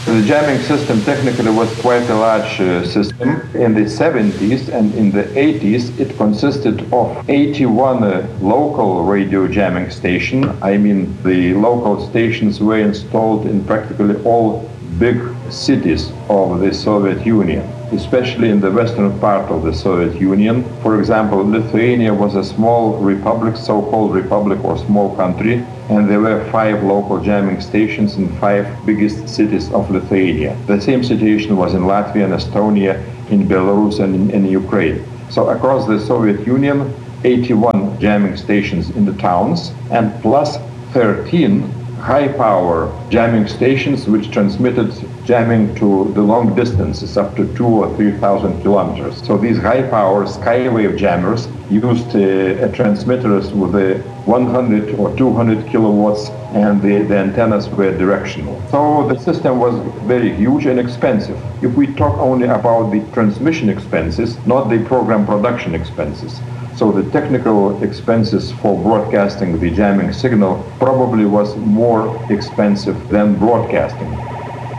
The jamming system technically was quite a large system. In the 70s and in the 80s, it consisted of 81 local radio jamming stations. I mean, the local stations were installed in practically all big cities of the Soviet Union, especially in the western part of the Soviet Union. For example, Lithuania was a small republic, so-called republic or small country, and there were 5 local jamming stations in 5 biggest cities of Lithuania. The same situation was in Latvia and Estonia, in Belarus and in Ukraine. So across the Soviet Union, 81 jamming stations in the towns, and plus 13 high-power jamming stations which transmitted jamming to the long distances up to 2,000 or 3,000 kilometers. So these high-power skywave jammers used transmitters with 100 or 200 kilowatts, and the antennas were directional. So the system was very huge and expensive. If we talk only about the transmission expenses, not the program production expenses, so the technical expenses for broadcasting the jamming signal probably was more expensive than broadcasting.